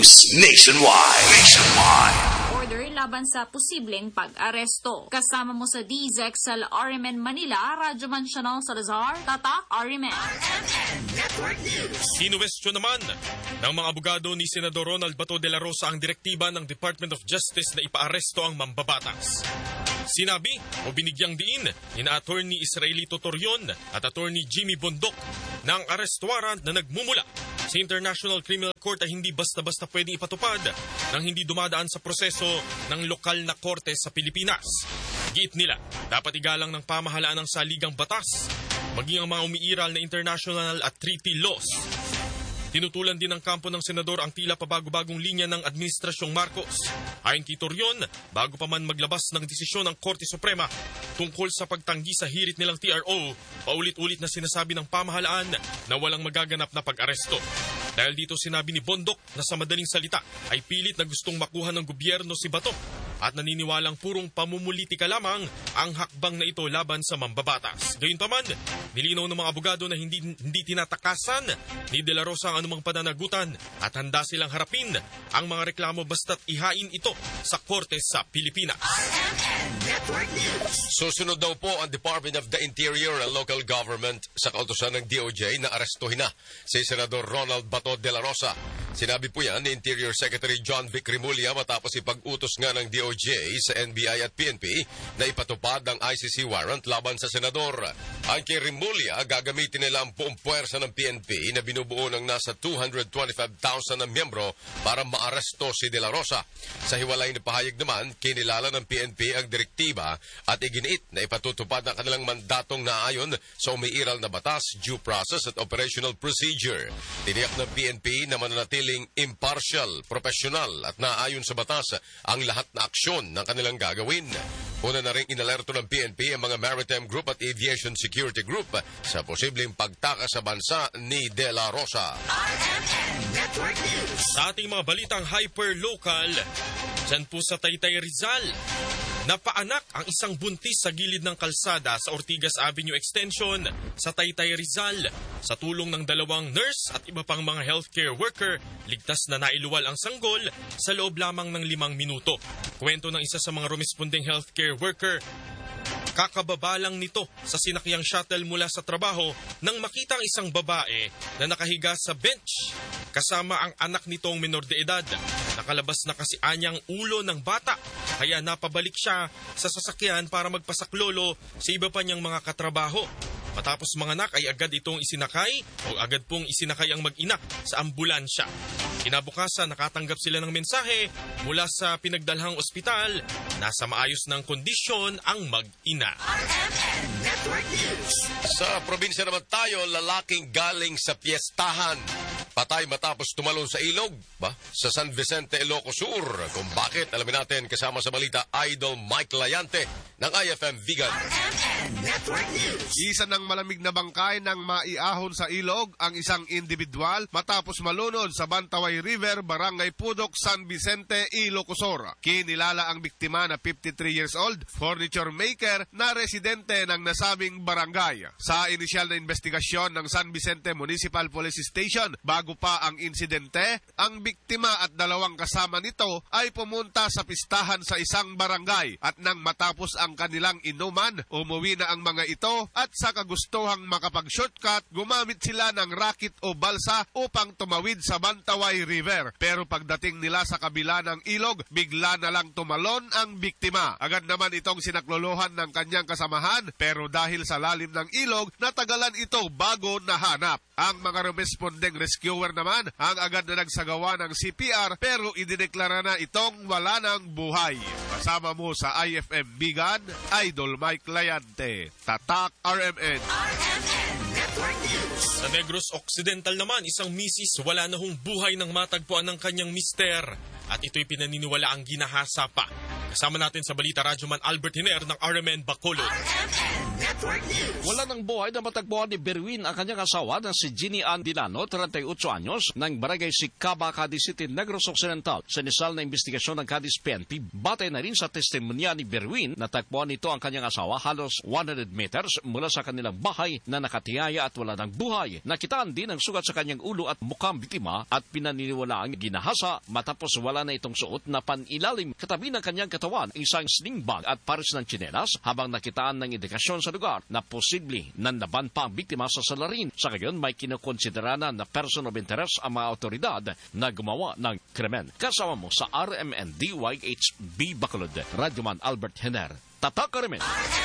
News Nationwide. Order laban sa posibleng pag-aresto. Kasama mo sa DZEX sa RMN Manila, Radyo Mansional Salazar, Tatak RMN. Sinuwestiyon naman ng mga abogado ni Senador Ronald Bato de la Rosa ang direktiba ng Department of Justice na ipaaresto ang mambabatas. Sinabi o binigyang diin ni Attorney Israelito Torion at Attorney Jimmy Bondok na ang arrest warrant na nagmumula sa International Criminal Court ay hindi basta-basta pwedeng ipatupad nang hindi dumadaan sa proseso ng lokal na korte sa Pilipinas. Giit nila, dapat igalang ng pamahalaan ng saligang batas, maging ang mga umiiral na international at treaty laws. Tinutulan din ng kampo ng senador ang tila pabago-bagong linya ng Administrasyong Marcos. Ayon kay Torion, bago pa man maglabas ng desisyon ng Korte Suprema tungkol sa pagtanggi sa hirit nilang TRO, paulit-ulit na sinasabi ng pamahalaan na walang magaganap na pag-aresto. Dahil dito sinabi ni Bondok na sa madaling salita ay pilit na gustong makuha ng gobyerno si Bato at naniniwalang purong pamumulitika lamang ang hakbang na ito laban sa mambabatas. Gayunpaman, nilinaw ng mga abogado na hindi tinatakasan ni De La Rosa ang anumang pananagutan at handa silang harapin ang mga reklamo basta't ihain ito sa korte sa Pilipinas. Susunod daw po ang Department of the Interior and Local Government sa kautusan ng DOJ na arestuhin na si Senador Ronald Bato de la Rosa. Sinabi po yan ni Interior Secretary John Vic Rimulya matapos ipag-utos nga ng DOJ sa NBI at PNP na ipatupad ang ICC warrant laban sa senador. Ang kay Rimulya, gagamitin nila ang buong puwersa ng PNP na binubuo ng nasa 225,000 na miyembro para maaresto si De La Rosa. Sa hiwalay na pahayag naman, kinilala ng PNP ang direktiba at iginiit na ipatutupad ang kanilang mandatong naayon sa umiiral na batas, due process at operational procedure. Tiniyak ng PNP na mananatiling impartial, professional at naayon sa batas ang lahat na aksyon ng kanilang gagawin. Una na rin inalerto ng PNP ang mga Maritime Group at Aviation Security Group sa posibleng pagtakas sa bansa ni De La Rosa. Sa ating mga balitang hyper-local, dyan po sa Taytay Rizal, napaanak ang isang buntis sa gilid ng kalsada sa Ortigas Avenue Extension sa Taytay Rizal. Sa tulong ng dalawang nurse at iba pang mga healthcare worker, ligtas na nailuwal ang sanggol sa loob lamang ng 5 minuto. Kwento ng isa sa mga rumesponding healthcare worker, kakababa lang nito sa sinakyang shuttle mula sa trabaho nang makita ang isang babae na nakahiga sa bench kasama ang anak nitong menor de edad. Nakalabas na kasi anyang ulo ng bata kaya napabalik siya sa sasakyan para magpasaklolo sa iba pa niyang mga katrabaho. Matapos manganak ay agad itong isinakay o agad pong isinakay ang mag-ina sa ambulansya. Kinabukasan nakatanggap sila ng mensahe mula sa pinagdalhang ospital. Nasa maayos ng kondisyon ang mag-ina. Sa probinsya naman tayo, lalaking galing sa piyestahan. Patay matapos tumalon sa ilog sa San Vicente, Ilocos Sur. Kung bakit, alamin natin kasama sa balita Idol Mike Layante ng IFM Vegan. Isa ng malamig na bangkay nang maiahon sa ilog ang isang individual matapos malunod sa Bantaway River, Barangay Pudok, San Vicente, Ilocos Sur. Kinilala ang biktima na 53 years old, furniture maker na residente ng nasabing barangay. Sa inisyal na investigasyon ng San Vicente Municipal Police Station, bago pa ang insidente, ang biktima at dalawang kasama nito ay pumunta sa pistahan sa isang barangay at nang matapos ang kanilang inuman, umuwi na ang mga ito at sa kagustuhang makapag-shortcut, gumamit sila ng rakit o balsa upang tumawid sa Bantaway River. Pero pagdating nila sa kabila ng ilog, bigla na lang tumalon ang biktima. Agad naman itong sinaklolohan ng kanyang kasamahan, pero dahil sa lalim ng ilog, natagalan ito bago nahanap. Ang mga responding rescuer naman ang agad na nagsagawa ng CPR pero idineklara na itong wala ng buhay. Kasama mo sa IFM Vegan, Idol Mike Layante, Tatak RMN. Sa Negros Occidental naman, isang misis wala na hong buhay nang matagpuan ng kanyang mister. At ito'y pinaniniwala ang ginahasa pa. Kasama natin sa balita Radyoman Albert Hiner ng RMN Bacolod. Wala ng buhay na matagpuan ni Berwin ang kanyang asawa na si Ginny Ann Dilano, 38 anyos, ng barangay Sicaba, Cadiz City, Negros Occidental. Sa inisal na investigasyon ng Cadiz PNP, batay na rin sa testimonya ni Berwin, natagpuan nito ang kanyang asawa halos 100 meters mula sa kanilang bahay na nakatiyaya at wala ng buhay. Nakitaan din ang sugat sa kanyang ulo at mukhang biktima at pinaniniwalaang ginahasa matapos wala na itong suot na panilalim. Katabi ng kanyang katawan isang sling bag at pares ng tsinelas, habang nakitaan ng indikasyon sa lugar na posible nanlaban pa ang biktima sa salarin. Sa ngayon, may kinukonsidera na person of interest ang mga otoridad na gumawa ng krimen. Kasama mo sa RMN DYHB Bacolod, Radyoman Albert Hener. Tatak Krimen.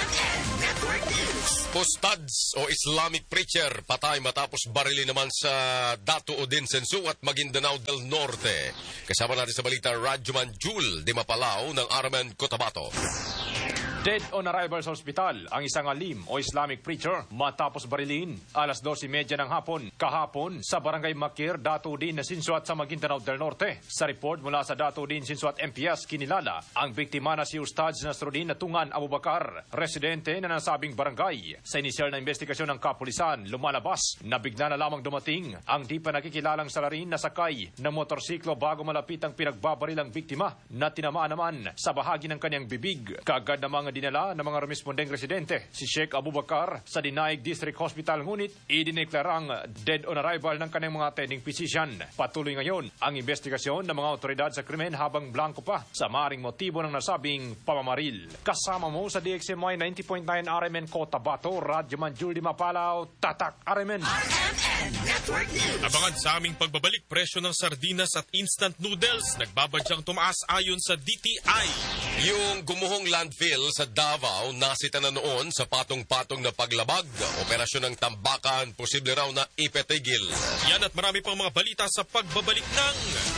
Pustads o Islamic preacher patay matapos barili naman sa Dato Odinsensu at Maguindanao del Norte. Kasama natin sa balita Radyoman Jul de Mapalao ng RMN Cotabato. Dead on arrival sa ospital ang isang alim o Islamic preacher matapos barilin alas 12:30 ng hapon kahapon sa Barangay Makir, Dato Udin na Sinsuat sa Maguindanao del Norte. Sa report mula sa Dato Udin Sinsuat MPS, kinilala ang biktima na si Ustadz Nasruddin Natungan Abubakar, residente na nasabing barangay. Sa inisyal na investigasyon ng kapulisan, lumalabas na bigla na lamang dumating ang di pa nakikilalang salarin na sakay ng motorsiklo bago malapit ang pinagbabarilang biktima na tinamaan naman sa bahagi ng kanyang bibig. Kaagad namang dinala ng mga respondeng residente si Sheikh Abubakar sa Dinaig District Hospital, ngunit idineklarang dead on arrival ng kanyang mga attending physician. Patuloy ngayon ang investigasyon ng mga otoridad sa krimen habang blanco pa sa maring motibo ng nasabing pamamaril. Kasama mo sa DXMY 90.9 RMN Cotabato, Radyoman Jul de Mapalao, Tatak RMN. Abangan sa aming pagbabalik, presyo ng sardinas at instant noodles nagbabadyang tumaas ayon sa DTI. Yung gumuhong landfill sa Davao nasita na noon sa patong-patong na paglabag. Operasyon ng tambakan, posible raw na ipetigil. Yan at marami pang mga balita sa pagbabalik ng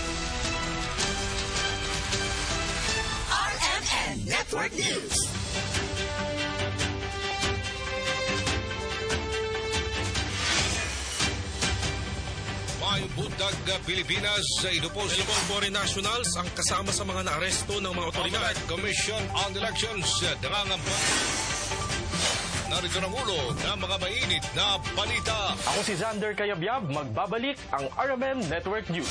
RMN Network News. May bundag Pilipinas sa inupos. dalawang foreign nationals ang kasama sa mga naaresto ng mga otoridad. Commission on Elections nangangamba. Narito ang ulo ng mga mainit na balita. Ako si Xander Cayabyab, magbabalik ang RMN Network News.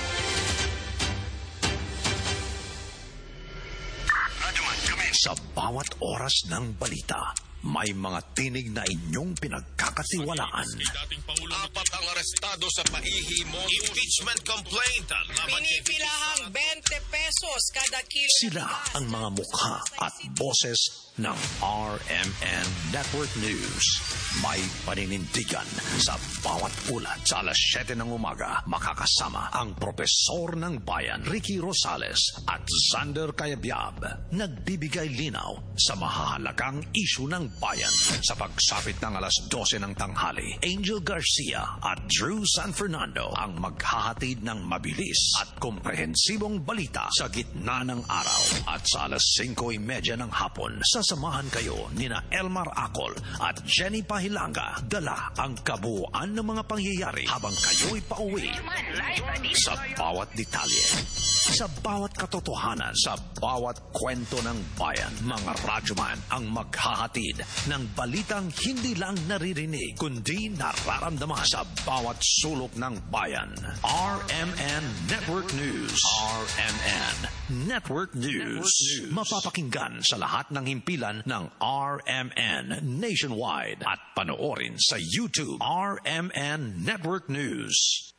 Sa bawat oras ng balita, may mga tinig na inyong pinagkakatiwalaan. Dating Pangulo Apat ang arestado sa pahihimodus. Impeachment complaint. Pinipilahang 20 pesos kada kilo. Sila ang mga mukha at boses ng RMN Network News. May paninindigan sa bawat ulat. Sa alas 7 ng umaga, makakasama ang Propesor ng Bayan, Ricky Rosales at Xander Cayabyab. Nagbibigay linaw sa mahahalagang isyu ng bayan. Sa pagsapit ng alas 12 ng tanghali, Angel Garcia at Drew San Fernando ang maghahatid ng mabilis at komprehensibong balita sa gitna ng araw. At sa alas 5:30 ng hapon, sasamahan kayo nina Elmar Acol at Jenny Pahilanga. Dala ang kabuuan ng mga pangyayari habang kayo'y pauwi. Sa bawat detalye, sa bawat katotohanan, sa bawat kwento ng bayan, mga radyoman ang maghahatid ng balitang hindi lang naririnig, kundi nararamdaman sa bawat sulok ng bayan. RMN Network News. RMN Network News. Mapapakinggan sa lahat ng himpilan ng RMN nationwide at panoorin sa YouTube. RMN Network News.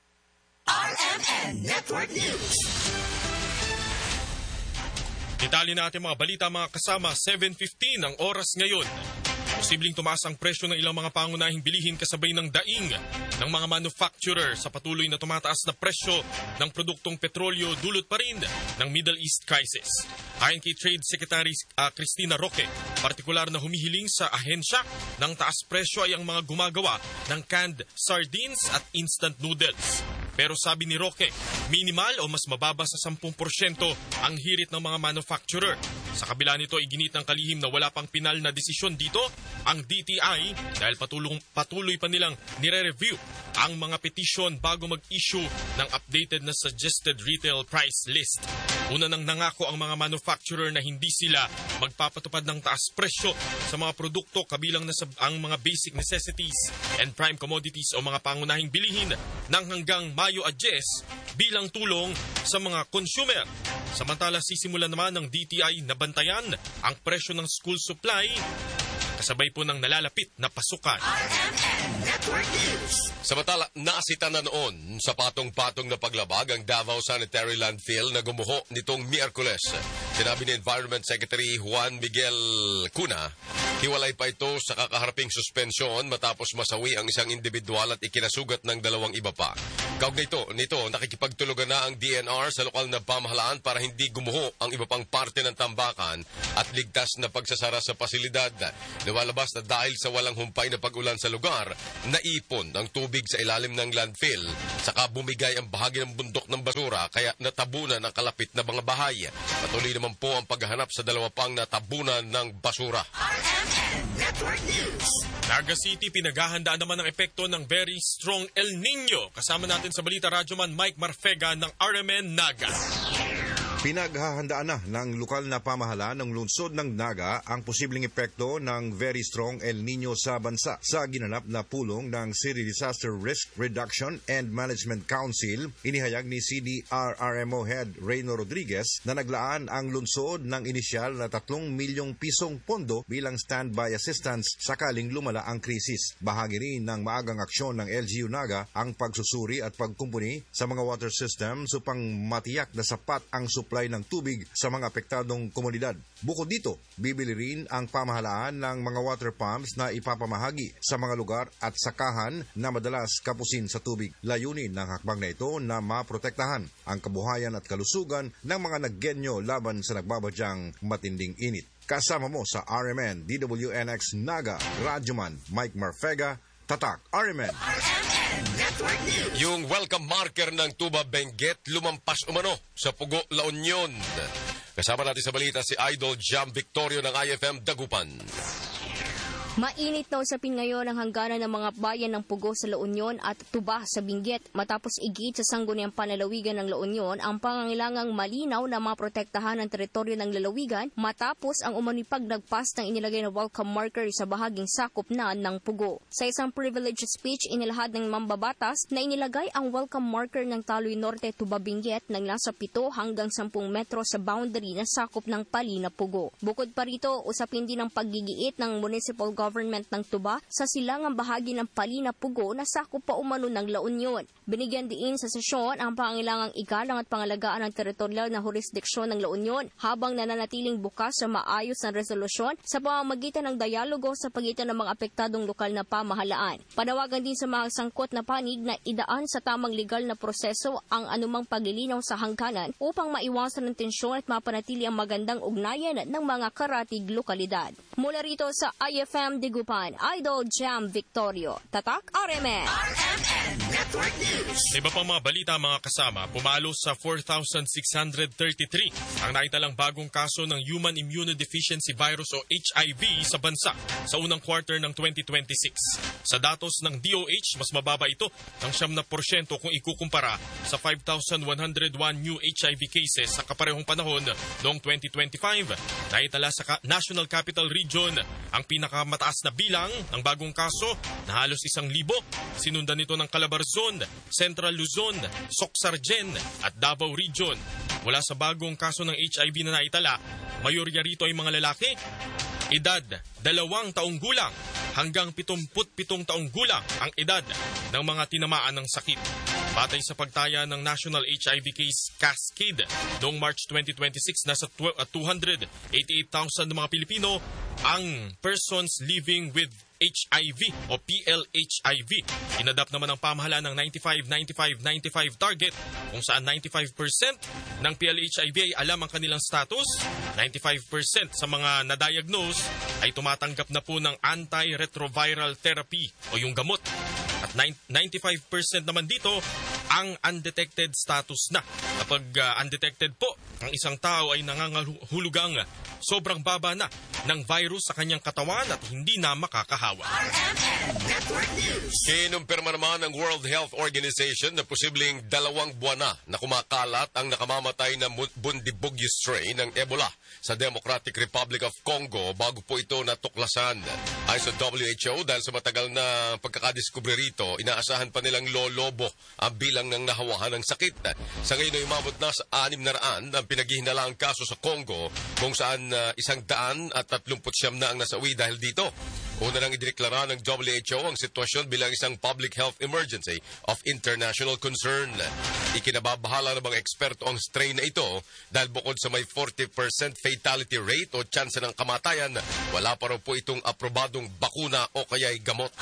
RMN Network News. Detalye natin mga balita mga kasama, 7:15 ang oras ngayon. Posibleng tumaas ang presyo ng ilang mga pangunahing bilihin kasabay ng daing ng mga manufacturer sa patuloy na tumataas na presyo ng produktong petrolyo dulot pa rin ng Middle East crisis. Ayon kay Trade Secretary Cristina Roque, partikular na humihiling sa ahensya ng taas presyo ay ang mga gumagawa ng canned sardines at instant noodles. Pero sabi ni Roque, minimal o mas mababa sa 10% ang hirit ng mga manufacturer. Sa kabila nito, iginit ng kalihim na wala pang pinal na desisyon dito ang DTI dahil patuloy pa nilang nire-review ang mga petisyon bago mag-issue ng updated na suggested retail price list. Una nang nangako ang mga manufacturer na hindi sila magpapatupad ng taas presyo sa mga produkto kabilang na ang mga basic necessities and prime commodities o mga pangunahing bilihin ng hanggang Mayo 10 bilang tulong sa mga consumer. Samantala sisimulan naman ng DTI na bantayan ang presyo ng school supply kasabay po ng nalalapit na pasukan. Samantala, nasita na noon sa patong-patong na paglabag ang Davao Sanitary Landfill na gumuho nitong Miyerkules. Sinabi ni Environment Secretary Juan Miguel Cuna, hiwalay pa ito sa kakaharaping suspensyon matapos masawi ang isang individual at ikinasugat ng dalawang iba pa. Kaugnay nito, nakikipagtulugan na ang DNR sa lokal na pamahalaan para hindi gumuho ang iba pang parte ng tambakan at ligtas na pagsasara sa pasilidad. Lumalabas na dahil sa walang humpay na pag-ulan sa lugar, naipon ang tubig sa ilalim ng landfill, saka bumigay ang bahagi ng bundok ng basura kaya natabunan ang kalapit na mga bahay. Patuloy naman po ang paghahanap sa dalawa pang natabunan ng basura. Naga City, pinaghahandaan naman ang epekto ng very strong El Nino. Kasama natin sa Balita Radyoman Mike Marfega ng RMN Naga. Pinaghahandaan na ng lokal na pamahalaan ng lungsod ng Naga ang posibleng epekto ng very strong El Nino sa bansa. Sa ginanap na pulong ng City Disaster Risk Reduction and Management Council, inihayag ni CDRRMO Head Reyno Rodriguez na naglaan ang lungsod ng inisyal na 3 milyong pisong pondo bilang standby assistance sakaling lumala ang krisis. Bahagi rin ng maagang aksyon ng LGU Naga ang pagsusuri at pagkumpuni sa mga water systems upang matiyak na sapat ang supply ng tubig sa mga apektadong komunidad. Bukod dito, bibili rin ang pamahalaan ng mga water pumps na ipapamahagi sa mga lugar at sakahan na madalas kapusin sa tubig. Layunin ng hakbang na ito na maprotektahan ang kabuhayan at kalusugan ng mga naggenyo laban sa nagbabadyang matinding init. Kasama mo sa RMN DWNX Naga, Radyoman Mike Marfega, Tatak RMN. Yung welcome marker ng Tuba Benguet lumampas umano sa Pugo, La Union. Kasama natin sa balita si Idol Jam Victorio ng IFM Dagupan. Mainit na usapin ngayon ang hangganan ng mga bayan ng Pugo sa La Union at Tuba sa Benguet matapos igit sa sangguniang panlalawigan ng La Union ang pangangailangang malinaw na maprotektahan ang teritoryo ng lalawigan matapos ang umano'y pagnagpas ng inilagay na welcome marker sa bahaging sakop na ng Pugo. Sa isang privilege speech, inilahad ng mambabatas na inilagay ang welcome marker ng Taloy Norte Tuba Benguet ng nasa 7 hanggang 10 metro sa boundary ng sakop ng Palina Pugo. Bukod pa rito, usapin din ang paggigiit ng municipal government ng Tuba sa silangang bahagi ng Palina Pugo na sakop pa umano ng La Union. Binigyan diin sa sesyon ang pangailangang igalang at pangalagaan ng teritorial na jurisdiksyon ng La Union habang nananatiling bukas sa maayos na resolusyon sa pamamagitan ng dialogo sa pagitan ng mga apektadong lokal na pamahalaan. Panawagan din sa mga sangkot na panig na idaan sa tamang legal na proseso ang anumang paglilinaw sa hangganan upang maiwasan ng tensyon at mapanatili ang magandang ugnayan ng mga karatig lokalidad. Mula rito sa IFM Dagupan, Idol Jam Victorio, Tatak RMN. Iba pang mga balita mga kasama, pumalo sa 4,633 ang naitalang bagong kaso ng Human Immunodeficiency Virus o HIV sa bansa sa unang quarter ng 2026. Sa datos ng DOH, mas mababa ito ng 7% kung ikukumpara sa 5,101 new HIV cases sa kaparehong panahon noong 2025. Naitala sa National Capital Region ang pinakamataas na bilang ng bagong kaso na halos 1,000. Sinundan nito ng Calabarzon, Central Luzon, Socsargen at Davao Region. Mula sa bagong kaso ng HIV na naitala, mayorya rito ay mga lalaki, edad 2 taong gulang hanggang 77 taong gulang ang edad ng mga tinamaan ng sakit. Batay sa pagtaya ng National HIV Case Cascade noong March 2026, nasa 288,000 ng mga Pilipino ang persons living with HIV o PLHIV. Inadapt naman ng pamahalaan ng 95-95-95 target kung saan 95% ng PLHIV ay alam ang kanilang status, 95% sa mga na-diagnose ay tumatanggap na po ng antiretroviral therapy o yung gamot. At 95% naman dito ang undetected status na. Kapag undetected po, ang isang tao ay nangangahulugang sobrang baba na ng virus sa kanyang katawan at hindi na makakahawa. Network News. Kinumpirma naman ng World Health Organization na posibleng 2 buwan na kumakalat ang nakamamatay na Bundibugyo strain ng Ebola sa Democratic Republic of Congo bago po ito natuklasan. Ayon sa WHO, dahil sa matagal na pagkakadiskubre rito, inaasahan pa nilang lolobo ang bilang ng nahawahan ng sakit. Sa ngayon ay umabot na sa 600 ang pinaghihinalaang kaso sa Congo, kung saan 139 na ang nasawi dahil dito. Una nang ideklara ng WHO ang sitwasyon bilang isang public health emergency of international concern. Ikinababahala ng mga eksperto ang strain na ito dahil bukod sa may 40% fatality rate o tsansa ng kamatayan, wala pa raw po itong aprobadong bakuna o kaya'y gamot.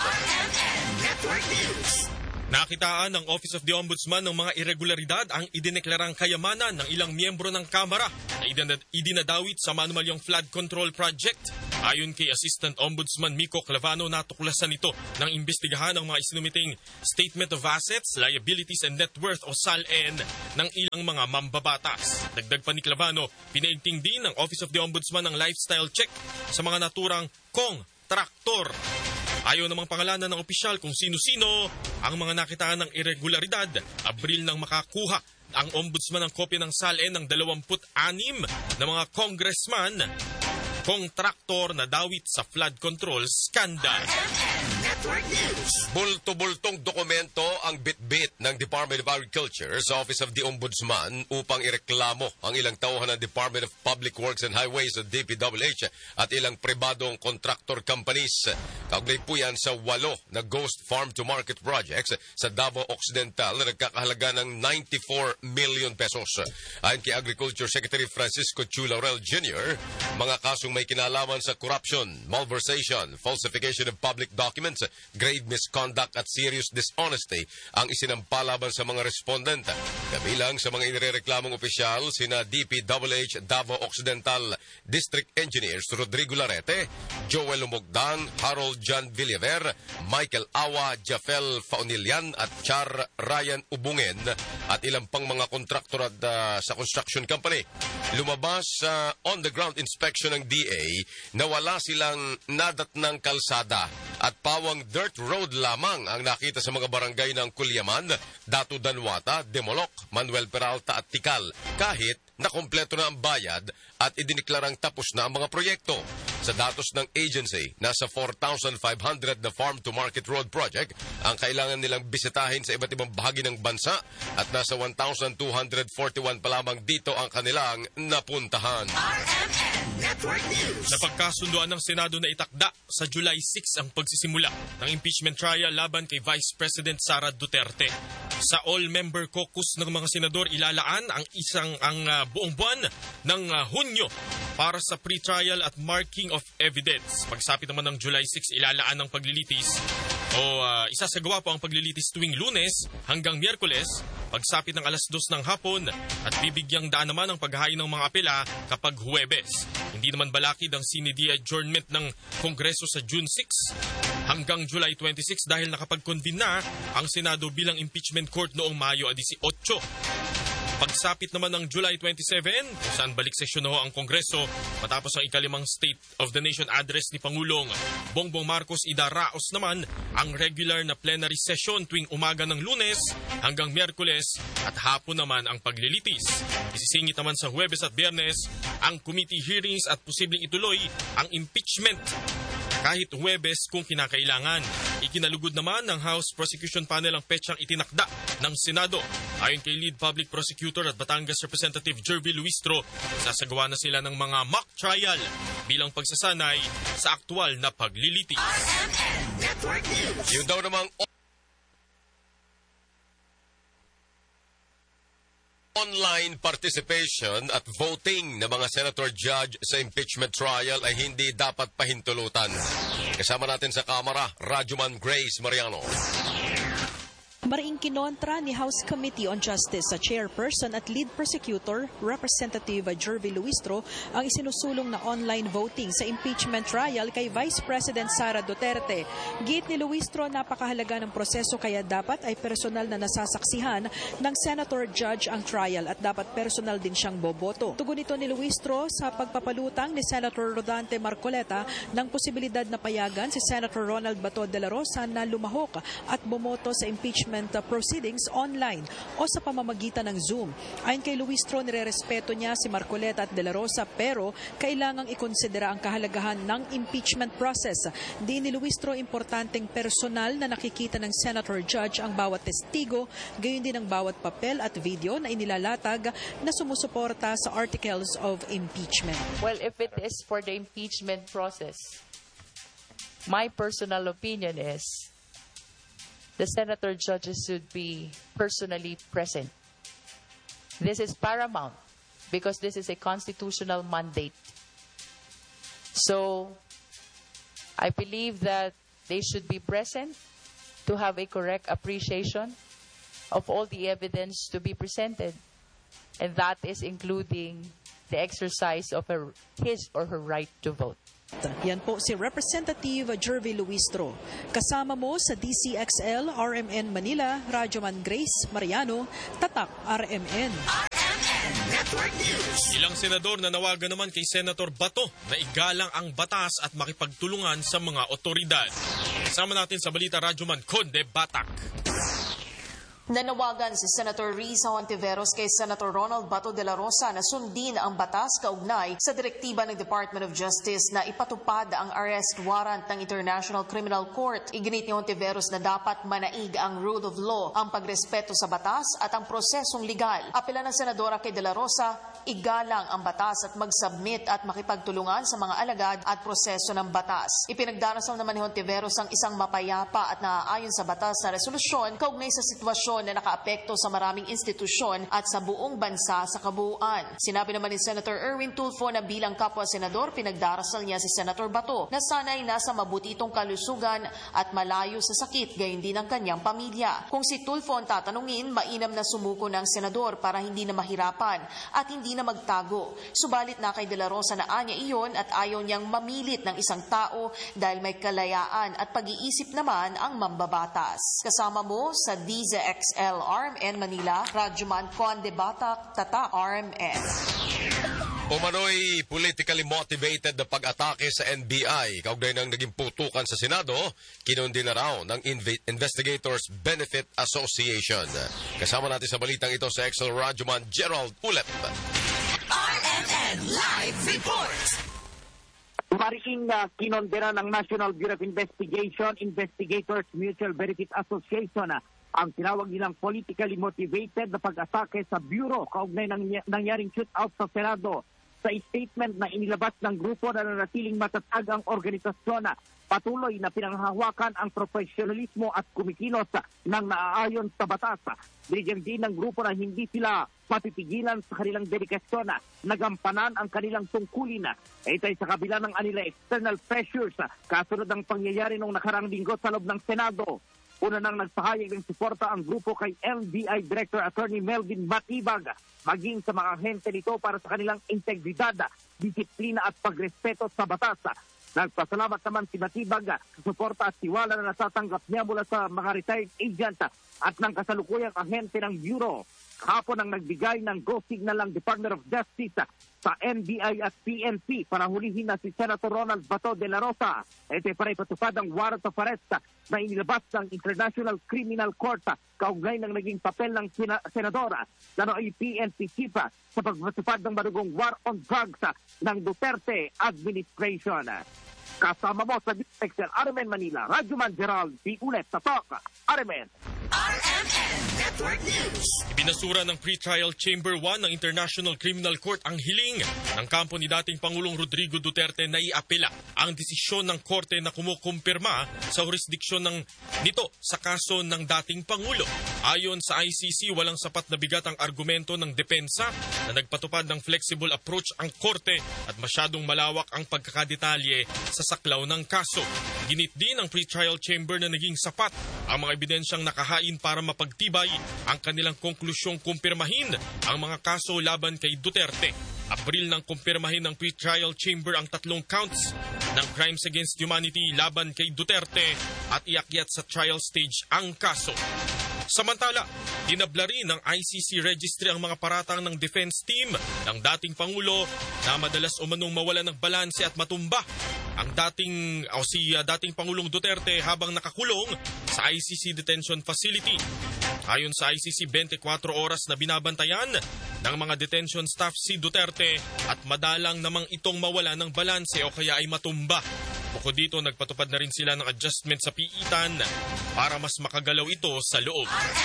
Network News. Nakitaan ng Office of the Ombudsman ng mga irregularidad ang idineklarang kayamanan ng ilang miyembro ng Kamara na idinadawit sa manumalyong flood control project. Ayon kay Assistant Ombudsman Miko Clavano, natuklasan ito ng imbestigahan ng mga isinumiting Statement of Assets, Liabilities and Net Worth o SALN ng ilang mga mambabatas. Dagdag pa ni Clavano, pinaigting din ng Office of the Ombudsman ng lifestyle check sa mga naturang traktor. Ayaw namang pangalanan ng opisyal kung sino-sino ang mga nakitaan ng irregularidad. Abril nang makakuha ang ombudsman ng kopya ng SALN ng 26 na mga congressman kontraktor na dawit sa flood control scandal. Network News. Bulto-bultong dokumento ang bitbit ng Department of Agriculture sa Office of the Ombudsman upang ireklamo ang ilang tauhan ng Department of Public Works and Highways o DPWH at ilang pribadong contractor companies. Kaugnay po yan sa 8 na ghost farm-to-market projects sa Davao Occidental na nagkakahalaga ng 94 million pesos. Ayon kay Agriculture Secretary Francisco Chu Laurel Jr., mga kasong may kinalaman sa corruption, malversation, falsification of public documents, grave misconduct at serious dishonesty ang isinampa laban sa mga respondent. Kabilang sa mga inireklamong opisyal sina DPWH Davao Occidental District Engineers Rodrigo Larete, Joel Lumogdang, Harold John Villaver, Michael Awa, Jafel Faunilian at Char Ryan Ubungen at ilang pang mga kontraktor sa construction company. Lumabas sa on-the-ground inspection ng DA na wala silang nadatnang kalsada at pawang dirt road lamang ang nakita sa mga barangay ng Kulyaman, Datu Danwata, Demolok, Manuel Peralta at Tikal, kahit nakompleto na ang bayad at idineklarang tapos na ang mga proyekto. Sa datos ng agency, nasa 4,500 na farm-to-market road project ang kailangan nilang bisitahin sa iba't ibang bahagi ng bansa at nasa 1,241 pa lamang dito ang kanilang napuntahan. Network News. Napagkasunduan ng Senado na itakda sa July 6 ang pagsisimula ng impeachment trial laban kay Vice President Sara Duterte. Sa all-member caucus ng mga senador, ilalaan ang buong buwan ng Hunyo para sa pre-trial at marking of evidence. Pagsapit naman ng July 6, ilalaan ang paglilitis isasagawa po ang paglilitis tuwing Lunes hanggang Miyerkules, pagsapit ng 2:00 ng hapon at bibigyang daan naman ang paghahain ng mga apela kapag Huwebes. Hindi naman balakid ang sinidi adjournment ng Kongreso sa June 6 hanggang July 26 dahil nakapag-convene na ang Senado bilang impeachment court noong Mayo 18. Pagsapit naman ng July 27, kung saan balik sesyon na ang Kongreso matapos ang ikalimang State of the Nation address ni Pangulong Bongbong Marcos, idaraos naman ang regular na plenary session tuwing umaga ng Lunes hanggang Miyerkules at hapon naman ang paglilitis. Isisingit naman sa Huwebes at Biyernes ang committee hearings at posibleng ituloy ang impeachment kahit Huwebes kung kinakailangan. Ikinalugod naman ng House Prosecution Panel ang petsang itinakda ng Senado. Ayon kay Lead Public Prosecutor at Batangas Representative Jervy Luistro, sasagawa na sila ng mga mock trial bilang pagsasanay sa aktual na paglilitis. Yun daw namang online participation at voting ng mga senator judge sa impeachment trial ay hindi dapat pahintulutan. Kasama natin sa Kamara, Rajuman Grace Mariano. Mariing kinontra ni House Committee on Justice sa chairperson at lead prosecutor, Representative Jervy Luistro, ang isinusulong na online voting sa impeachment trial kay Vice President Sara Duterte. Git ni Luistro, napakahalaga ng proseso kaya dapat ay personal na nasasaksihan ng Senator Judge ang trial at dapat personal din siyang boboto. Tugon ito ni Luistro sa pagpapalutang ni Senator Rodante Marcoleta ng posibilidad na payagan si Senator Ronald Bato de la Rosa na lumahok at bumoto sa impeachment proceedings online o sa pamamagitan ng Zoom. Ayon kay Luistro, nirerespeto niya si Marcoleta at de la Rosa pero kailangang ikonsidera ang kahalagahan ng impeachment process. Di ni Luistro, importanteng personal na nakikita ng Senator Judge ang bawat testigo, gayon din ang bawat papel at video na inilalatag na sumusuporta sa articles of impeachment. Well, if it is for the impeachment process, my personal opinion is the senator judges should be personally present. This is paramount because this is a constitutional mandate. So, I believe that they should be present to have a correct appreciation of all the evidence to be presented. And that is including the exercise of his or her right to vote. Yan po si Representative Jervy Luistro. Kasama mo sa DCXL, RMN Manila, Radyoman Grace Mariano, Tatak RMN. RMN Network News. Ilang senador na nawagan naman kay Senator Bato na igalang ang batas at makipagtulungan sa mga otoridad. Kasama natin sa balita Radyoman Conde Batak. Nanawagan si Senator Risa Hontiveros kay Senator Ronald Bato de la Rosa na sundin ang batas kaugnay sa direktiba ng Department of Justice na ipatupad ang arrest warrant ng International Criminal Court. Iginit ni Hontiveros na dapat manaig ang rule of law, ang pagrespeto sa batas at ang prosesong legal. Apela ng Senadora kay de la Rosa, igalang ang batas at mag-submit at makipagtulungan sa mga alagad at proseso ng batas. Ipinagdarasal naman ni Hontiveros ang isang mapayapa at naaayon sa batas na resolusyon kaugnay sa sitwasyon na nakaapekto sa maraming institusyon at sa buong bansa sa kabuuan. Sinabi naman ni Senator Erwin Tulfo na bilang kapwa-senador, pinagdarasal niya si Senator Bato na sana'y nasa mabutitong kalusugan at malayo sa sakit, gayon din ang kanyang pamilya. Kung si Tulfo ang tatanungin, mainam na sumuko ng senador para hindi na mahirapan at hindi na magtago. Subalit na kay De La Rosa na anya iyon at ayaw niyang mamilit ng isang tao dahil may kalayaan at pag-iisip naman ang mambabatas. Kasama mo sa DZXL RMN Manila, Radyoman Conde Batak, Tata RMN. Umano'y politically motivated na pag-atake sa NBI kaugnay ng naging putukan sa Senado, kinundi na raw ng Investigators Benefit Association. Kasama natin sa balitang ito sa XL Radyoman Gerald Ulep. RMN Live Report. Mariing kinondena ng National Bureau of Investigation, Investigators Mutual Benefit Association, ang tinawag nilang politically motivated na pag-atake sa Bureau kaugnay ng nangyaring shootout sa Senado. Sa statement na inilabas ng grupo na nanatiling matatag ang organisasyon, patuloy na pinanghahawakan ang profesionalismo at kumikilos ng naaayon sa batas. Binigyan din ng grupo na hindi sila mapipigilan sa kanilang dedikasyon na gampanan ang kanilang tungkulin. Ito ay sa kabila ng anila external pressures kasunod ng pangyayari noong nakaraang linggo sa loob ng Senado. Una nang nagpahayag ng suporta ang grupo kay NBI Director Attorney Melvin Matibag, maging sa mga ahente nito para sa kanilang integridad, disiplina at pagrespeto sa batas. Nagpasalamat naman si Matibag sa suporta at tiwala na natatanggap niya mula sa mga retired agent at ng kasalukuyang ahente ng Bureau. Hapon ang nagbigay ng go signal ng Department of Justice sa NBI at PNP para hulihin na si Senator Ronald Bato de la Rosa. Ito para ipatupad ang warrant of arrest na inilabas ng International Criminal Court kaugnay ng naging papel ng senadora na ay PNP chief sa pagpatupad ng marugong war on drugs ng Duterte administration. Kasama mo sa DXL RMN Manila, Radyoman Gerald P. Ulet, Tatak, RMN. RMN Network News. Ibinasura ng Pretrial Chamber 1 ng International Criminal Court ang hiling ng kampo ni dating Pangulong Rodrigo Duterte na iapela ang desisyon ng korte na kumukumpirma sa jurisdiksyon nito sa kaso ng dating Pangulo. Ayon sa ICC, walang sapat na bigat ang argumento ng depensa na nagpatupad ng flexible approach ang korte at masyadong malawak ang pagkakadetalye sa saklaw ng kaso. Ginit din ang Pretrial Chamber na naging sapat ang mga ebidensyang nakahain para mapagtibay ang kanilang konklusyong kumpirmahin ang mga kaso laban kay Duterte. Abril nang kumpirmahin ng Pretrial Chamber ang 3 counts ng crimes against humanity laban kay Duterte at iakyat sa trial stage ang kaso. Samantala, tinabla rin ng ICC registry ang mga paratang ng defense team ng dating Pangulo na madalas umanong mawala ng balanse at matumba ang dating Pangulong Duterte habang nakakulong sa ICC detention facility. Ayon sa ICC, 24 oras na binabantayan ng mga detention staff si Duterte at madalang namang itong mawala ng balanse o kaya ay matumba. Bukod dito, nagpatupad na rin sila ng adjustment sa piitan para mas makagalaw ito sa loob.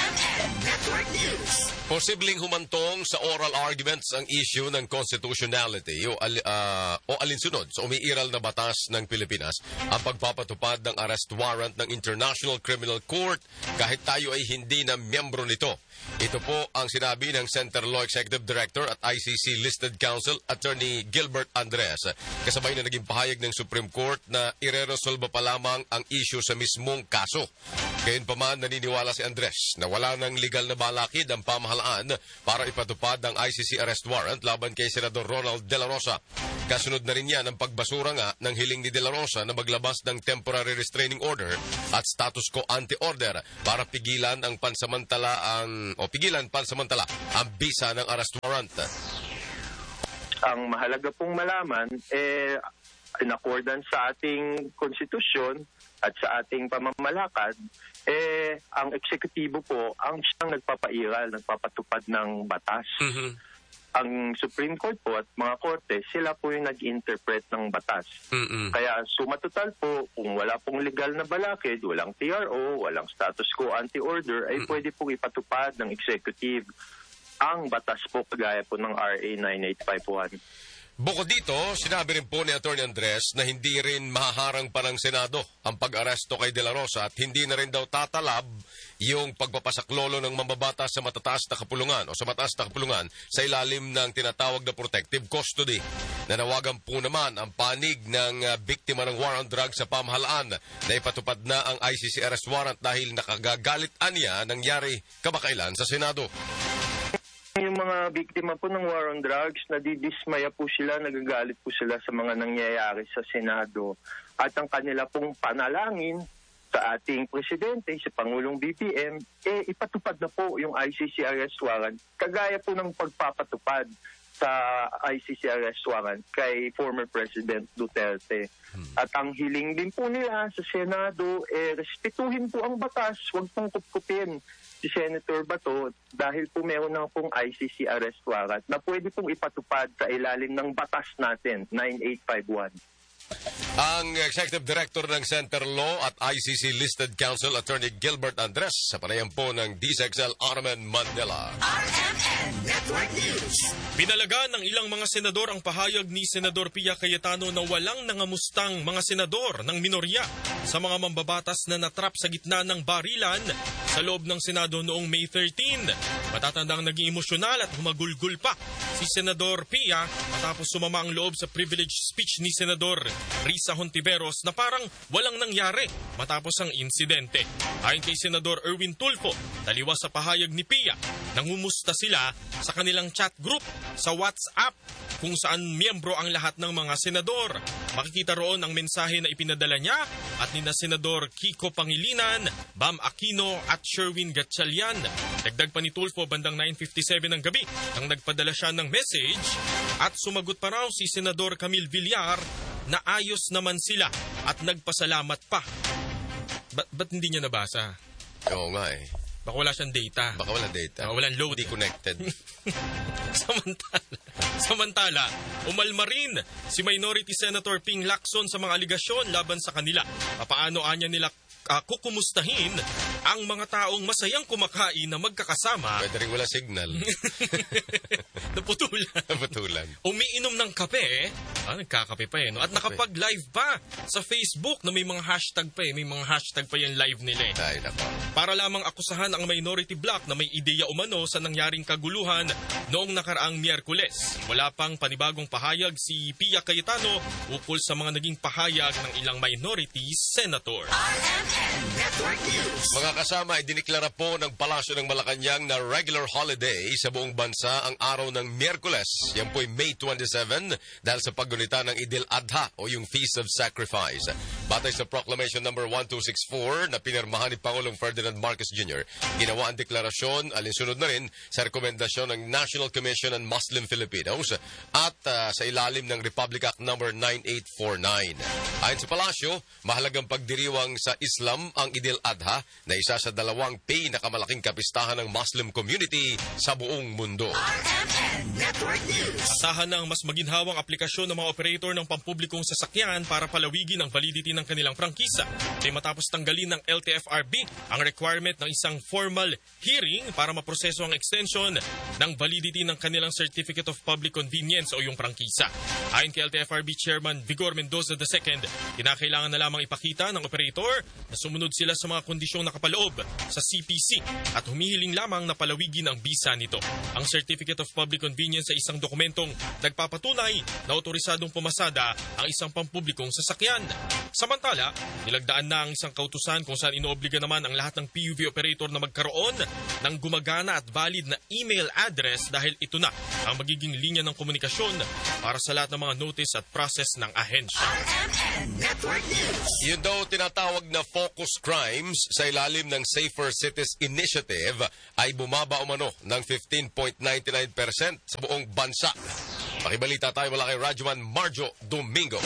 Posibleng humantong sa oral arguments ang issue ng constitutionality o alinsunod sa umiiral na batas ng Pilipinas ang pagpapatupad ng arrest warrant ng International Criminal Court kahit tayo ay hindi na miyembro nito. Ito po ang sinabi ng Center Law Executive Director at ICC Listed Counsel Attorney Gilbert Andres kasabay na naging pahayag ng Supreme Court na ireresolba pa lamang ang issue sa mismong kaso. Gayunpaman, naniniwala si Andres na wala nang legal na balakid ang pamahalaan para ipatupad ang ICC arrest warrant laban kay Senador Ronald De La Rosa. Kasunod na rin yan ang pagbasura nga ng hiling ni De La Rosa na maglabas ng temporary restraining order at status quo ante-order para pigilan pansamantala ang bisa ng arrest warrant. Ang mahalaga pong malaman, in accordance sa ating konstitusyon at sa ating pamamalakad, ang eksekutibo po ang siyang nagpapatupad ng batas. Mm-hmm. Ang Supreme Court po at mga korte, sila po yung nag-interpret ng batas. Mm-hmm. Kaya sumatotal po, kung wala pong legal na balakid, walang TRO, walang status quo ante-order, ay pwede pong ipatupad ng executive ang batas po kagaya po ng RA 9851. Bukod dito, sinabi rin po ni Atty. Andres na hindi rin mahaharang pa ng Senado ang pag-aresto kay De La Rosa at hindi na rin daw tatalab yung pagpapasaklolo ng mamabata sa matataas na kapulungan o sa mataas na kapulungan sa ilalim ng tinatawag na protective custody. Nanawagan po naman ang panig ng biktima ng war on drugs sa pamahalaan na ipatupad na ang ICC arrest warrant dahil nakagagalit-an niya nangyari kamakailan sa Senado. Yung mga biktima po ng war on drugs, nadidismaya po sila, nagagalit po sila sa mga nangyayari sa Senado. At ang kanila pong panalangin sa ating presidente, si Pangulong BBM, ipatupad na po yung ICC arrest warrant. Kagaya po ng pagpapatupad sa ICC arrest warrant kay former President Duterte. At ang hiling din po nila sa Senado, respetuhin po ang batas, huwag pong kupkupin si Senator Bato dahil po meron na pong ICC arrest warrant na pwede pong ipatupad sa ilalim ng batas natin, 9851. Ang Executive Director ng Center Law at ICC Listed Counsel Attorney Gilbert Andres sa panayam po ng DZXL RMN Manila. RMN Network News. Pinalaga ng ilang mga senador ang pahayag ni Senador Pia Cayetano na walang nangamustang mga senador ng minorya sa mga mambabatas na natrap sa gitna ng barilan sa loob ng Senado noong May 13. Matatandang naging emosyonal at humagulgul pa si Senador Pia matapos sumama ang loob sa privilege speech ni Senador Risa Hontiveros na parang walang nangyari matapos ang insidente. Ayon kay Senador Erwin Tulfo, taliwas sa pahayag ni Pia, nangumusta sila sa kanilang chat group sa WhatsApp kung saan miyembro ang lahat ng mga senador. Makikita roon ang mensahe na ipinadala niya at nina Senador Kiko Pangilinan, Bam Aquino at Sherwin Gatchalian. Dagdag pa ni Tulfo bandang 9:57 ng gabi nang nagpadala siya ng message at sumagot pa raw si Senador Camille Villar na ayos naman sila at nagpasalamat pa. Ba't hindi niya nabasa? Oo nga eh. Baka wala siyang data. Baka walang data. Walang load. Hindi connected. Samantala, umalma rin si Minority Senator Ping Lacson sa mga aligasyon laban sa kanila. Papaano anya nila kukumustahin ang mga taong masayang kumakain na magkakasama. Pwede rin wala signal. Naputulan. Umiinom ng kape. Nagkakape pa no? At nakapag-live pa sa Facebook na may mga hashtag pa May mga hashtag pa yung live nila Ay, nako. Para lamang akusahan ang minority bloc na may ideya umano sa nangyaring kaguluhan noong nakaraang Miyerkules. Wala pang panibagong pahayag si Pia Cayetano ukol sa mga naging pahayag ng ilang minority senator. Mga kasama, idiniklara po ng Palasyo ng Malacanang na regular holiday sa buong bansa ang araw ng Miyerkules. Yan po ay May 27 dahil sa paggunita ng Idil Adha o yung Feast of Sacrifice. Batay sa Proclamation number 1264 na pinirmahan ni Pangulong Ferdinand Marcos Jr., ginawa ang deklarasyon alinsunod na rin sa rekomendasyon ng National Commission on Muslim Filipinos at sa ilalim ng Republic Act number 9849. Ayon sa Palasyo, mahalagang pagdiriwang sa Islam ang Idil Adha na isa sa dalawang pinakamalaking kapistahan ng Muslim community sa buong mundo. Asahan ng mas maginhawang aplikasyon ng mga operator ng pampublikong sasakyan para palawigin ang validity ng kanilang prangkisa. Ay matapos tanggalin ng LTFRB ang requirement ng isang formal hearing para maproseso ang extension ng validity ng kanilang Certificate of Public Convenience o yung prangkisa. Ayon kay LTFRB Chairman Vigor Mendoza II, kinakailangan na lamang ipakita ng operator na sumunod sila sa mga kondisyong nakapaloob sa CPC at humihiling lamang na palawigin ang bisa nito. Ang Certificate of Public Convenience ay isang dokumentong nagpapatunay na otorisadong pumasada ang isang pampublikong sasakyan. Samantala, nilagdaan na ang isang kautusan kung saan inoobliga naman ang lahat ng PUV operator na magkaroon ng gumagana at valid na email address dahil ito na ang magiging linya ng komunikasyon para sa lahat ng mga notice at process ng ahensya. Yun daw tinatawag na focus crimes sa ilalim ng Safer Cities Initiative ay bumaba umano ng 15.99% sa buong bansa. Pakibalita tayo mula kay Rajuman Marjo Domingo.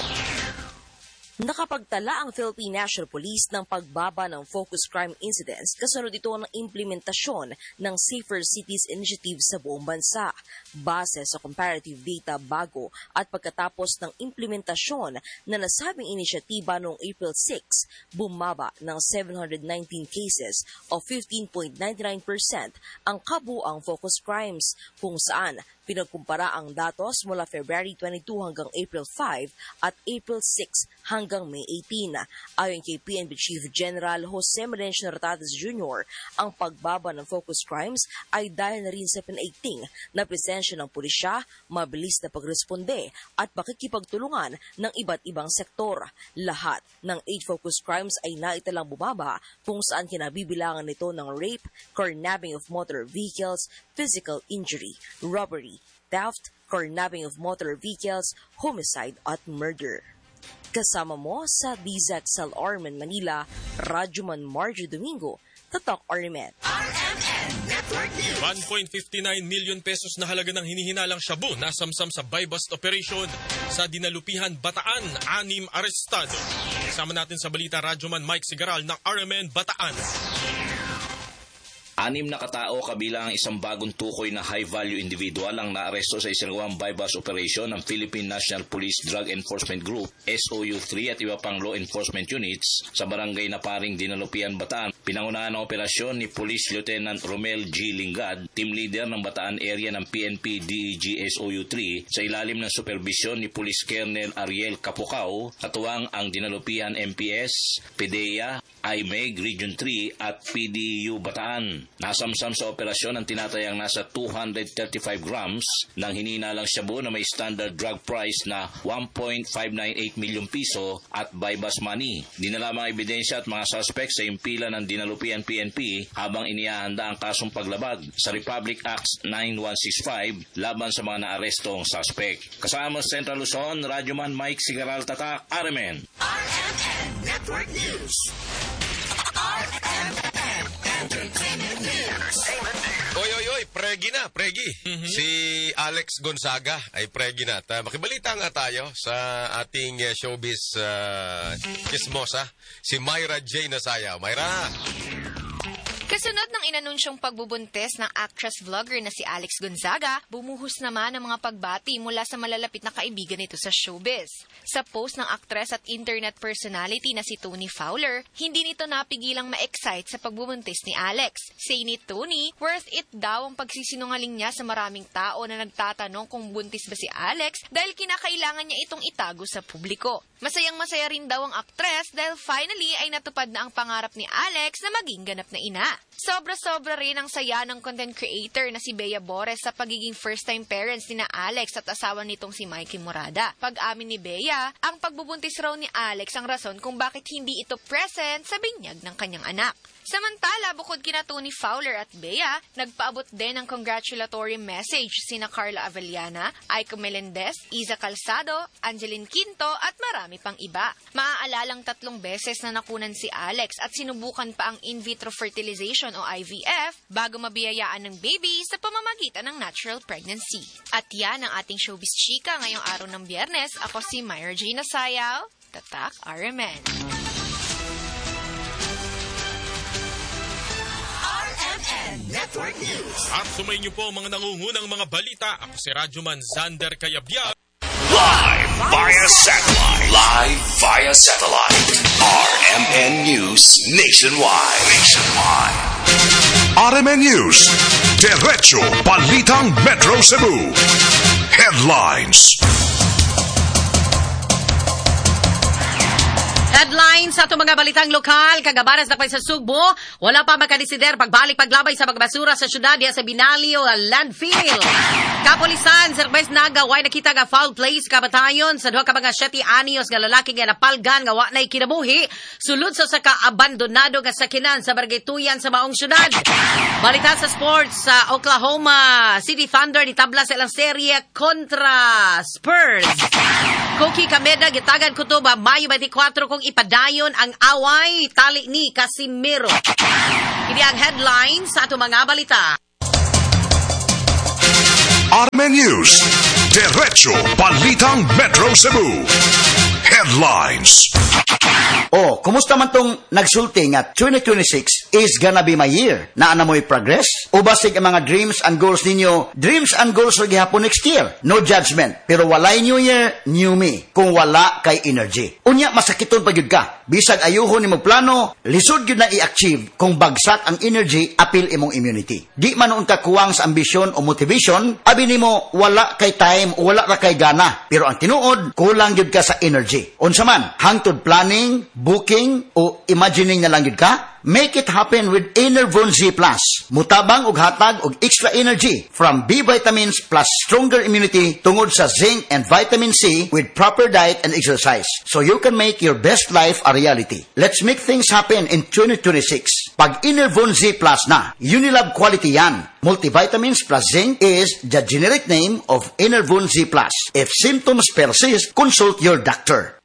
Nakapagtala ang Philippine National Police ng pagbaba ng focus crime incidents kasunod ito ng implementasyon ng Safer Cities Initiative sa buong bansa. Base sa comparative data bago at pagkatapos ng implementasyon na nasabing inisyatiba noong April 6, bumaba ng 719 cases o 15.99% ang kabuang focus crimes kung saan pinagkumpara ang datos mula February 22 hanggang April 5 at April 6 hanggang May 18. Ayon kay PNP Chief General Jose Melencio Nartates Jr., ang pagbaba ng focus crimes ay dahil na rin sa pinaigting na presensya ng pulisya, mabilis na pagresponde at pakikipagtulungan ng iba't ibang sektor. Lahat ng 8 focus crimes ay naitalang bumaba kung saan kinabibilangan nito ng rape, carnapping of motor vehicles, physical injury, robbery, theft, carnapping of motor vehicles, homicide at murder. Kasama mo sa DZXL RMN Manila, Rajuman Marjo Domingo, Tatak RMN. 1.59 million pesos na halaga ng hinihinalang shabu na samsam sa buy-bust operation sa Dinalupihan, Bataan, 6 arestado. Kasama natin sa balita Rajuman Mike Sigaral ng RMN Bataan. 6 na katao kabilang ang isang bagong tukoy na high-value individual ang naaresto sa isinagawang buy-bust operation ng Philippine National Police Drug Enforcement Group, SOU-3 at iba pang law enforcement units sa barangay na Paring, Dinalupihan, Bataan. Pinangunahan ng operasyon ni Police Lieutenant Romel G. Lingad, team leader ng Bataan area ng PNP DEG SOU-3 sa ilalim ng supervisyon ni Police Colonel Ariel Capucao, katuwang ang Dinalupihan MPS, PDEA, IMEG Region 3 at PDU Bataan. Nasamsam sa operasyon ang tinatayang nasa 235 grams ng hininalang shabu na may standard drug price na 1.598 milyong piso at buy-bust money. Dinala mga ebidensya at mga suspect sa impila ng Dinalupihan PNP habang inihahanda ang kasong paglabag sa Republic Act 9165 laban sa mga naarestong suspect. Kasama Central Luzon, Rajuman Mike Sigaral, Tatak, RMN. RMN Network News. RMN Entertainment News. Oy, pregi na, pregi. Si Alex Gonzaga ay pregi na. At makibalita nga tayo sa ating showbiz chismosa, si Myra J. Nasayaw. Myra! Kasunod ng inanunsyong pagbubuntis ng actress-vlogger na si Alex Gonzaga, bumuhos naman ang mga pagbati mula sa malalapit na kaibigan nito sa showbiz. Sa post ng actress at internet personality na si Tony Fowler, hindi nito napigilang ma-excite sa pagbubuntis ni Alex. Say ni Tony, worth it daw ang pagsisinungaling niya sa maraming tao na nagtatanong kung buntis ba si Alex dahil kinakailangan niya itong itago sa publiko. Masayang-masaya rin daw ang actress dahil finally ay natupad na ang pangarap ni Alex na maging ganap na ina. Sobra-sobra rin ang saya ng content creator na si Bea Bores sa pagiging first-time parents ni na Alex at asawa nitong si Mikey Morada. Pag-amin ni Bea, ang pagbubuntis raw ni Alex ang rason kung bakit hindi ito present sa binyag ng kanyang anak. Samantala, bukod kina Tony Fowler at Bea, nagpaabot din ng congratulatory message sina Carla Avellana, Aiko Melendez, Iza Calzado, Angeline Quinto at marami pang iba. Maaalalang 3 beses na nakunan si Alex at sinubukan pa ang in vitro fertilization o IVF bago mabiyayaan ng baby sa pamamagitan ng natural pregnancy. At yan ang ating showbiz chika ngayong araw ng Biyernes. Ako si Myra Gina Sayaw, Tatak RMN. Network News. At sumayin niyo po mga nangungunang mga balita. Ako si Radyoman Zander Cayabyab. Live via satellite. RMN News Nationwide. RMN News. Diretso Balitang Metro Cebu. Headlines. Headlines sa itong mga balitang lokal, kagabanas na sa Sugbo, wala pa makadesider pagbalik paglabay sa pagbasura sa syudad diya sa Binalio Landfill. Kapolisan, Serbes Naga, way nakita nga foul play sa kabatayon sa 2 ka mga 7 anyos nga lalaki nga napalgan nga wa nay kinabuhi, sulod sa ka-abandonado nga sakinan sa Barangay Tuyan sa maong syudad. Balita sa sports, sa Oklahoma City Thunder nitabla sa ilang serye kontra Spurs. Cookie Kameda, gitagan ko to ba Mayo 24 kung ipadayon ang away tali ni Casimiro. Hindi ang headlines sa ato mga balita. RMN News. Diretso Balitang Metro Cebu. Headlines. Oh, kumusta man tong nagsulti nga 2026 is gonna be my year? Naana mo'y progress? O basig ang mga dreams and goals ninyo, dreams and goals rin gihapon next year? No judgment. Pero walay new year, new me. Kung wala kay energy. Unya, masakiton pa yun ka. Bisag ayuhon ni mo plano, lisod yun na i-achieve kung bagsak ang energy, apil imong immunity. Di man noon ka kuwang sa ambisyon o motivation, abi nimo wala kay time o wala ra kay gana. Pero ang tinuod, kulang yun ka sa energy. Unsa man, hangtod planning, booking, o imagining na lang yun ka? Make it happen with Enervon Z+. Mutabang og hatag og extra energy from B vitamins plus stronger immunity tungod sa zinc and vitamin C with proper diet and exercise. So you can make your best life a reality. Let's make things happen in 2026. Pag Enervon Z+ na, Unilab quality yan. Multivitamins plus zinc is the generic name of Enervon Z+. If symptoms persist, consult your doctor.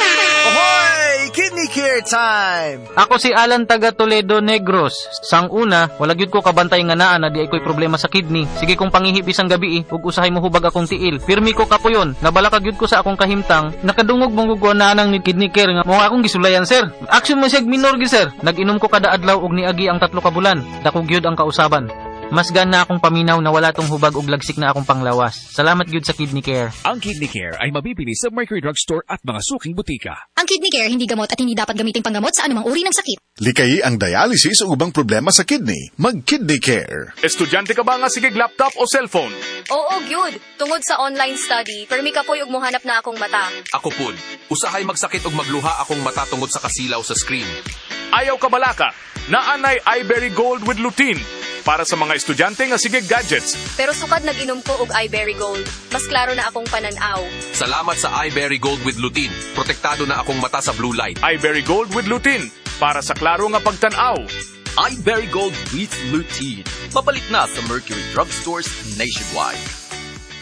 Kidney Care Time! Ako si Alan taga Toledo Negros. Sang una, wala gyud ko kabantay nga naa na di ay ko'y problema sa kidney. Sige kong pangihip isang gabi ug usahay mo hubag akong tiil. Pirmi ko kapuyon, nabalaka gyud ko sa akong kahimtang. Nakadungog mong gugwa nang ni Kidney Care nga mo akong gisulayan sir. Action mo siya minor gi sir. Nag-inom ko kada adlaw og niagi ang 3 ka bulan. Dako gyud ang kausaban. Mas gana akong paminaw na wala tong hubag ug lagsik na akong panglawas. Salamat gyud sa Kidney Care. Ang Kidney Care ay mabibili sa Mercury Drugstore at mga suking butika. Ang Kidney Care hindi gamot at hindi dapat gamitin panggamot sa anumang uri ng sakit. Likayi ang dialysis o ubang problema sa kidney. Mag-Kidney Care. Estudyante ka ba nga sigig laptop o cellphone? Oo, gyud. Tungod sa online study, permi ka po'y ug mohanap na akong mata. Ako pud, usahay magsakit ug magluha akong mata tungod sa kasilaw sa screen. Ayaw ka balaka, naanay iBerry Gold with lutein para sa mga estudyante nga sigig gadgets. Pero sukad nag-inom ko og iBerry Gold. Mas klaro na akong pananaw. Salamat sa iBerry Gold with lutein. Protektado na akong mata sa blue light. iBerry Gold with lutein para sa klaro nga pagtanaw. iBerry Gold with lutein. Mapalit na sa Mercury Drugstores nationwide.